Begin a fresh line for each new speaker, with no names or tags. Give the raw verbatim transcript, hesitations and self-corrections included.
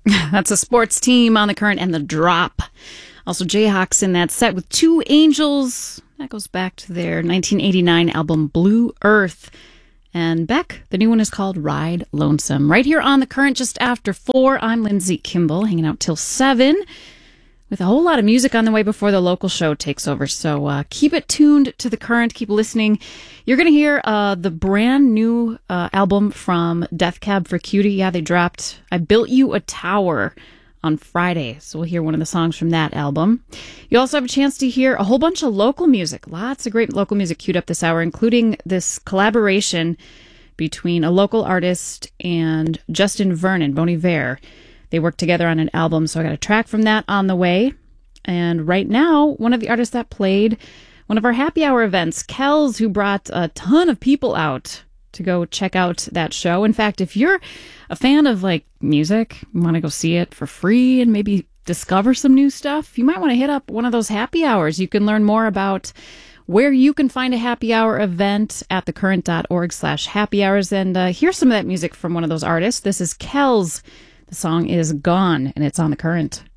That's a Sports Team on the Current and The Drop. Also Jayhawks in that set with Two Angels. That goes back to their nineteen eighty-nine album Blue Earth. And Beck, the new one is called Ride Lonesome. Right here on The Current just after four. I'm Lindsay Kimball, hanging out till seven with a whole lot of music on the way before the local show takes over. So uh, keep it tuned to The Current. Keep listening. You're going to hear uh, the brand new uh, album from Death Cab for Cutie. Yeah, they dropped I Built You a Tower on Friday. So we'll hear one of the songs from that album. You also have a chance to hear a whole bunch of local music. Lots of great local music queued up this hour, including this collaboration between a local artist and Justin Vernon, Bon Iver. They worked together on an album, so I got a track from that on the way. And right now, one of the artists that played one of our happy hour events, Kells, who brought a ton of people out to go check out that show. In fact, if you're a fan of like music, you want to go see it for free and maybe discover some new stuff, you might want to hit up one of those happy hours. You can learn more about where you can find a happy hour event at thecurrent.org slash happy hours. And uh, here's some of that music from one of those artists. This is Kells. The song is Gone, and it's on The Current.